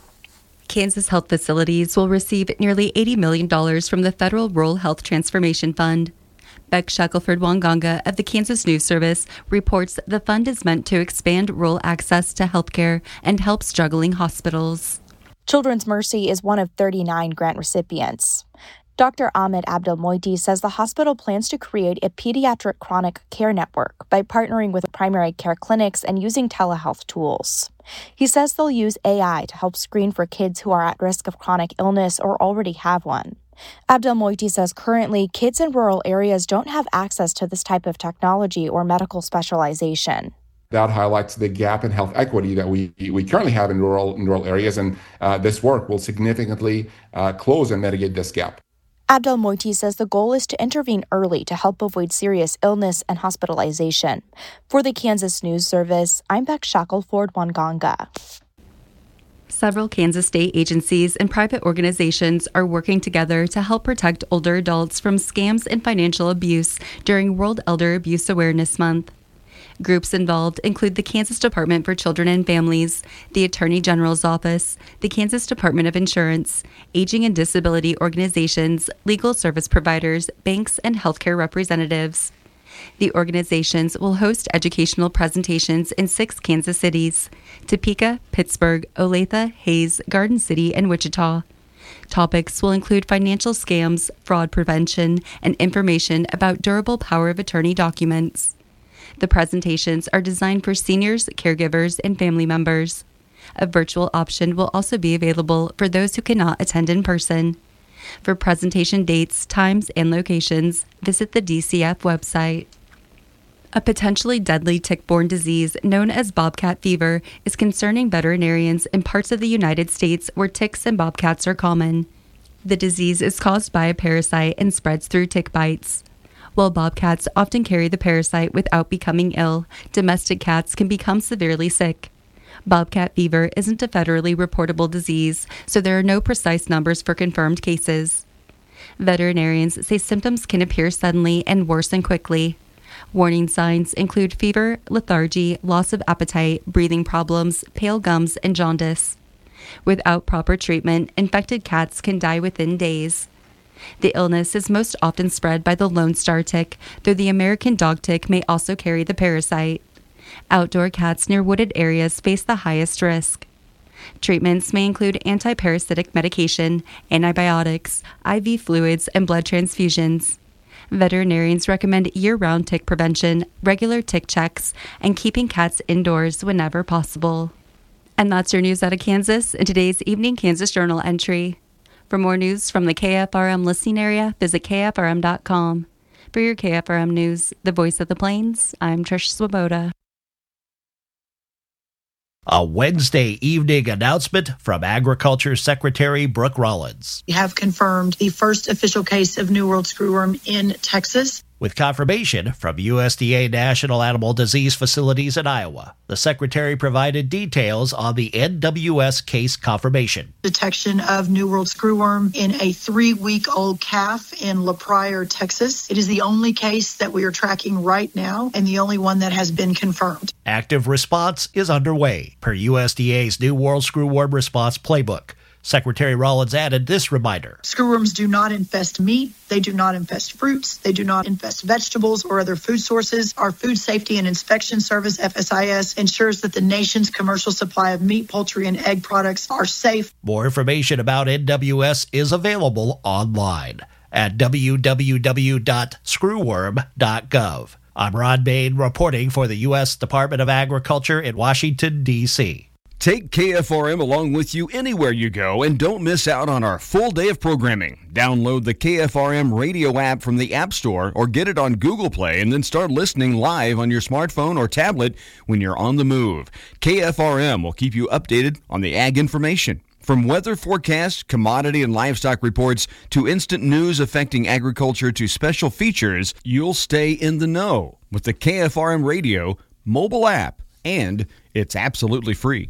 Kansas health facilities will receive nearly $80 million from the Federal Rural Health Transformation Fund. Beck Shackelford-Wanganga of the Kansas News Service reports the fund is meant to expand rural access to health care and help struggling hospitals. Children's Mercy is one of 39 grant recipients. Dr. Ahmed Abdelmoiti says the hospital plans to create a pediatric chronic care network by partnering with primary care clinics and using telehealth tools. He says they'll use AI to help screen for kids who are at risk of chronic illness or already have one. Abdelmoiti says currently kids in rural areas don't have access to this type of technology or medical specialization. That highlights the gap in health equity that we currently have in rural areas, and this work will significantly close and mitigate this gap. Abdelmoiti says the goal is to intervene early to help avoid serious illness and hospitalization. For the Kansas News Service, I'm Beck Shackelford-Wanganga. Several Kansas state agencies and private organizations are working together to help protect older adults from scams and financial abuse during World Elder Abuse Awareness Month. Groups involved include the Kansas Department for Children and Families, the Attorney General's Office, the Kansas Department of Insurance, aging and disability organizations, legal service providers, banks, and healthcare representatives. The organizations will host educational presentations in 6 Kansas cities: Topeka, Pittsburgh, Olathe, Hays, Garden City, and Wichita. Topics will include financial scams, fraud prevention, and information about durable power of attorney documents. The presentations are designed for seniors, caregivers, and family members. A virtual option will also be available for those who cannot attend in person. For presentation dates, times, and locations, visit the DCF website. A potentially deadly tick-borne disease known as bobcat fever is concerning veterinarians in parts of the United States where ticks and bobcats are common. The disease is caused by a parasite and spreads through tick bites. While bobcats often carry the parasite without becoming ill, domestic cats can become severely sick. Bobcat fever isn't a federally reportable disease, so there are no precise numbers for confirmed cases. Veterinarians say symptoms can appear suddenly and worsen quickly. Warning signs include fever, lethargy, loss of appetite, breathing problems, pale gums, and jaundice. Without proper treatment, infected cats can die within days. The illness is most often spread by the Lone Star tick, though the American dog tick may also carry the parasite. Outdoor cats near wooded areas face the highest risk. Treatments may include antiparasitic medication, antibiotics, IV fluids, and blood transfusions. Veterinarians recommend year-round tick prevention, regular tick checks, and keeping cats indoors whenever possible. And that's your news out of Kansas in today's Evening Kansas Journal entry. For more news from the KFRM listening area, visit KFRM.com. For your KFRM news, the voice of the Plains, I'm Trish Swoboda. A Wednesday evening announcement from Agriculture Secretary Brooke Rollins. We have confirmed the first official case of New World screwworm in Texas. With confirmation from USDA National Animal Disease Facilities in Iowa, the Secretary provided details on the NWS case confirmation. Detection of New World screwworm in a 3-week-old calf in La Pryor, Texas. It is the only case that we are tracking right now and the only one that has been confirmed. Active response is underway per USDA's New World Screwworm Response Playbook. Secretary Rollins added this reminder. Screwworms do not infest meat. They do not infest fruits. They do not infest vegetables or other food sources. Our Food Safety and Inspection Service, FSIS, ensures that the nation's commercial supply of meat, poultry, and egg products are safe. More information about NWS is available online at www.screwworm.gov. I'm Ron Bain reporting for the U.S. Department of Agriculture in Washington, D.C. Take KFRM along with you anywhere you go and don't miss out on our full day of programming. Download the KFRM radio app from the App Store or get it on Google Play and then start listening live on your smartphone or tablet when you're on the move. KFRM will keep you updated on the ag information. From weather forecasts, commodity and livestock reports, to instant news affecting agriculture to special features, you'll stay in the know with the KFRM radio mobile app, and it's absolutely free.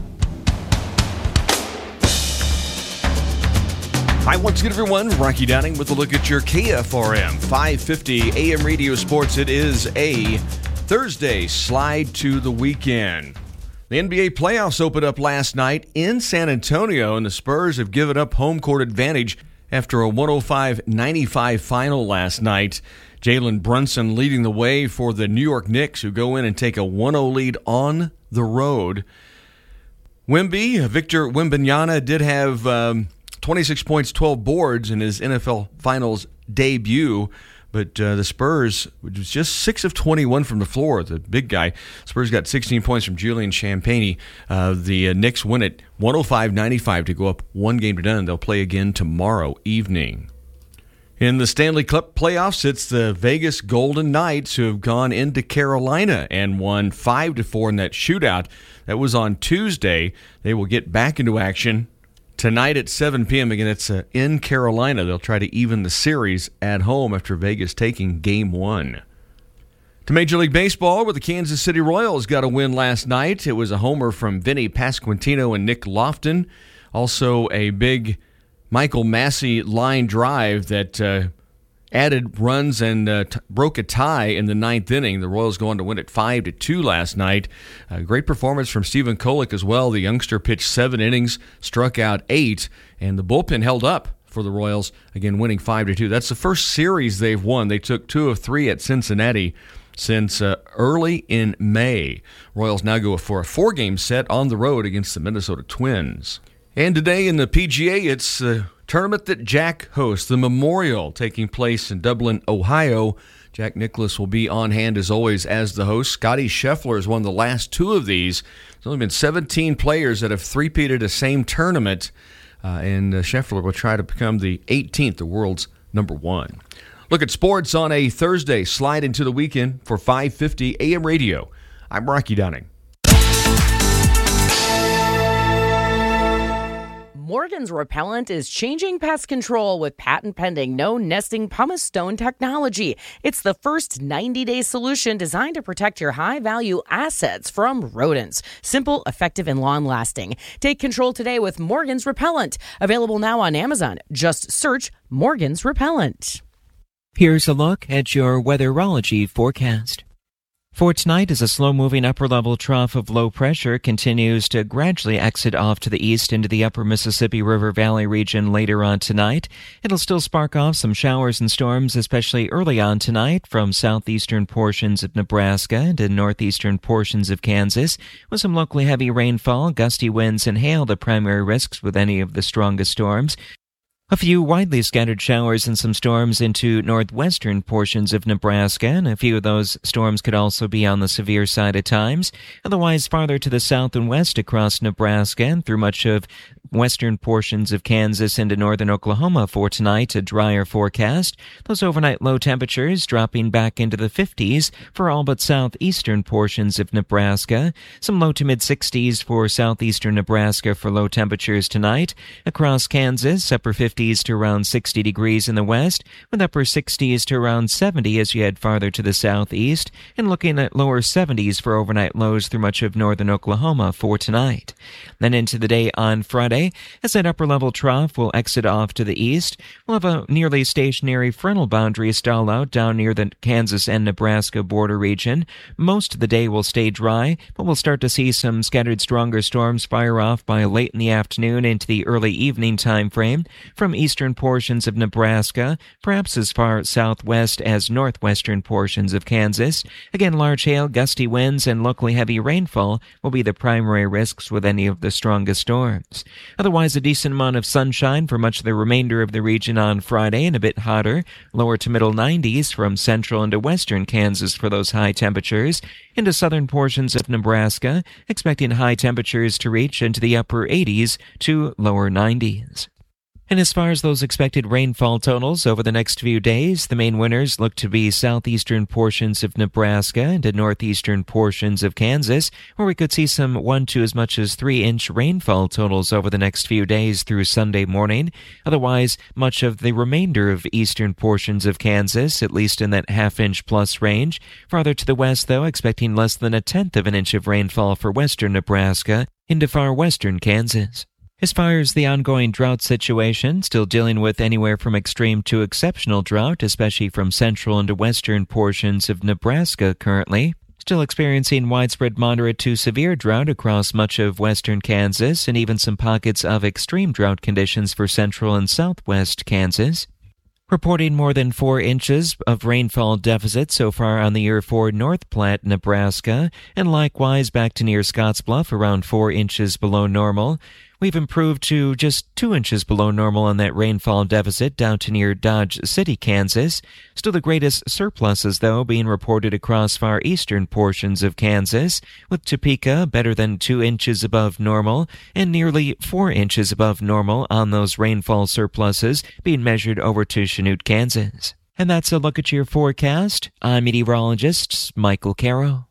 Hi, once again, everyone. Rocky Downing with a look at your KFRM 550 AM radio sports. It is a Thursday slide to the weekend. The NBA playoffs opened up last night in San Antonio, and the Spurs have given up home court advantage after a 105-95 final last night. Jalen Brunson leading the way for the New York Knicks, who go in and take a 1-0 lead on the road. Victor Wembanyama did have 26 points, 12 boards in his NFL Finals debut, but the Spurs, which was just 6 of 21 from the floor, the big guy. Spurs got 16 points from Julian Champagnie. The Knicks win it 105-95 to go up 1 game to none. They'll play again tomorrow evening. In the Stanley Cup playoffs, it's the Vegas Golden Knights who have gone into Carolina and won 5-4 in that shootout. That was on Tuesday. They will get back into action tonight at 7 p.m. Again, it's in Carolina. They'll try to even the series at home after Vegas taking Game 1. To Major League Baseball, where the Kansas City Royals got a win last night. It was a homer from Vinny Pasquantino and Nick Lofton. Also a big Michael Massey line drive that added runs and broke a tie in the 9th inning. The Royals go on to win it 5-2 last night. A great performance from Stephen Kolek as well. The youngster pitched 7 innings, struck out 8, and the bullpen held up for the Royals, again winning 5-2. That's the first series they've won. They took 2 of 3 at Cincinnati since early in May. Royals now go for a 4-game set on the road against the Minnesota Twins. And today in the PGA, it's the tournament that Jack hosts, the Memorial, taking place in Dublin, Ohio. Jack Nicklaus will be on hand, as always, as the host. Scotty Scheffler has won the last 2 of these. There's only been 17 players that have three-peated the same tournament, and Scheffler will try to become the 18th, the world's number 1. Look at sports on a Thursday. Slide into the weekend for 550 AM radio. I'm Rocky Downing. Morgan's Repellent is changing pest control with patent-pending no-nesting pumice stone technology. It's the first 90-day solution designed to protect your high-value assets from rodents. Simple, effective, and long-lasting. Take control today with Morgan's Repellent. Available now on Amazon. Just search Morgan's Repellent. Here's a look at your weatherology forecast. For tonight, as a slow-moving upper-level trough of low pressure continues to gradually exit off to the east into the upper Mississippi River Valley region later on tonight, it'll still spark off some showers and storms, especially early on tonight from southeastern portions of Nebraska and in northeastern portions of Kansas, with some locally heavy rainfall, gusty winds, and hail the primary risks with any of the strongest storms. A few widely scattered showers and some storms into northwestern portions of Nebraska, and a few of those storms could also be on the severe side at times. Otherwise, farther to the south and west across Nebraska and through much of western portions of Kansas into northern Oklahoma for tonight, a drier forecast. Those overnight low temperatures dropping back into the 50s for all but southeastern portions of Nebraska. Some low to mid-60s for southeastern Nebraska for low temperatures tonight. Across Kansas, upper 50s 50s to around 60 degrees in the west, with upper 60s to around 70 as you head farther to the southeast, and looking at lower 70s for overnight lows through much of northern Oklahoma for tonight. Then into the day on Friday, as that upper-level trough will exit off to the east, we'll have a nearly stationary frontal boundary stall out down near the Kansas and Nebraska border region. Most of the day will stay dry, but we'll start to see some scattered stronger storms fire off by late in the afternoon into the early evening time frame from eastern portions of Nebraska, perhaps as far southwest as northwestern portions of Kansas. Again, large hail, gusty winds, and locally heavy rainfall will be the primary risks with any of the strongest storms. Otherwise, a decent amount of sunshine for much of the remainder of the region on Friday and a bit hotter, lower to middle 90s from central into western Kansas for those high temperatures. Into southern portions of Nebraska, expecting high temperatures to reach into the upper 80s to lower 90s. And as far as those expected rainfall totals over the next few days, the main winners look to be southeastern portions of Nebraska and the northeastern portions of Kansas, where we could see some 1 to as much as 3-inch rainfall totals over the next few days through Sunday morning. Otherwise, much of the remainder of eastern portions of Kansas, at least in that half-inch plus range. Farther to the west, though, expecting less than 1/10 of an inch of rainfall for western Nebraska into far western Kansas. As far as the ongoing drought situation, still dealing with anywhere from extreme to exceptional drought, especially from central into western portions of Nebraska currently. Still experiencing widespread moderate to severe drought across much of western Kansas, and even some pockets of extreme drought conditions for central and southwest Kansas. Reporting more than 4 inches of rainfall deficit so far on the year for North Platte, Nebraska, and likewise back to near Scottsbluff, around 4 inches below normal. We've improved to just 2 inches below normal on that rainfall deficit down to near Dodge City, Kansas. Still the greatest surpluses, though, being reported across far eastern portions of Kansas, with Topeka better than 2 inches above normal and nearly 4 inches above normal on those rainfall surpluses being measured over to Chanute, Kansas. And that's a look at your forecast. I'm meteorologist Michael Caro.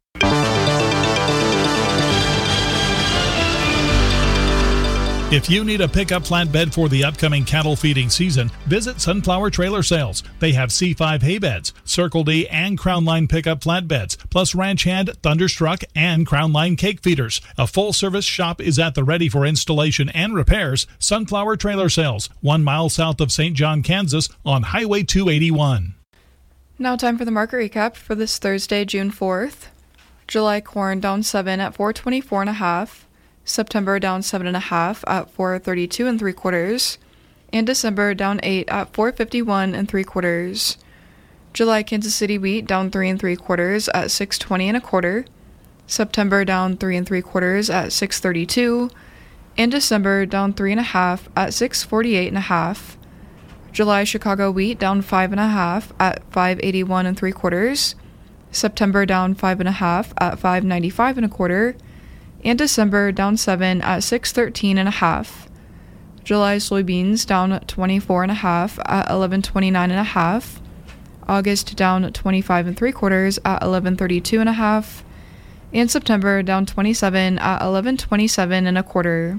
If you need a pickup flatbed for the upcoming cattle feeding season, visit Sunflower Trailer Sales. They have C5 hay beds, Circle D and Crown Line pickup flatbeds, plus Ranch Hand, Thunderstruck, and Crown Line cake feeders. A full-service shop is at the ready for installation and repairs. Sunflower Trailer Sales, 1 mile south of St. John, Kansas, on Highway 281. Now time for the market recap for this Thursday, June 4th. July corn down 7 at 424.5. September down 7.5 at 432 3/4, and December down 8 at 451 3/4. July Kansas City wheat down 3 3/4 at 620 1/4. September down 3 3/4 at 632, and December down 3.5 at 648 1/2. July Chicago wheat down 5.5 at 581 3/4. September down 5.5 at 595 1/4. And December down 7 at 613 1/2. July soybeans down 24.5 at 1129 1/2. August down 25 3/4 at 1132 1/2. And September down 27 at 1127 1/4.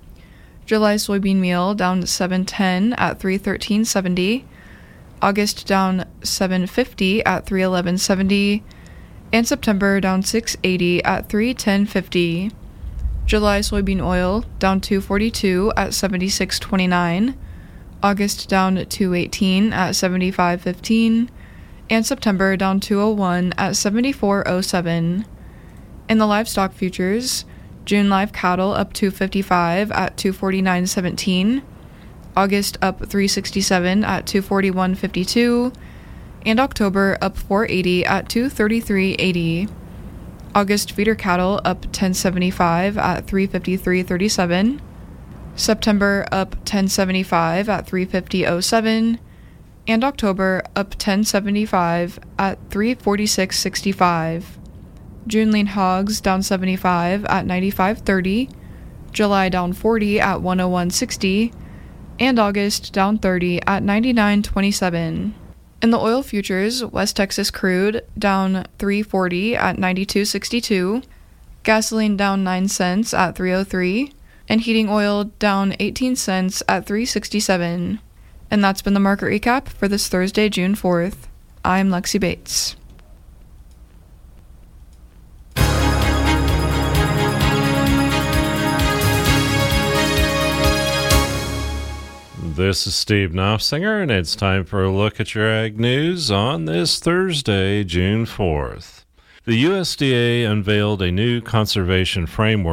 July soybean meal down 710 at 313.70. August down 750 at 311.70. And September down 680 at 310.50. July soybean oil down 242 at 76.29. August down 218 at 75.15. And September down 201 at 74.07. In the livestock futures, June live cattle up 255 at 249.17. August up 367 at 241.52. And October up 480 at 233.80. August feeder cattle up 1075 at 353.37. September up 1075 at 350.07. And October up 1075 at 346.65. June lean hogs down 75 at 95.30. July down 40 at 101.60. And August down 30 at 99.27. In the oil futures, West Texas crude down $3.40 at 92.62, gasoline down 9 cents at 3.03, and heating oil down 18 cents at 3.67. And that's been the market recap for this Thursday, June 4th. I'm Lexi Bates. This is Steve Knopfsinger, and it's time for a look at your ag news on this Thursday, June 4th. The USDA unveiled a new conservation framework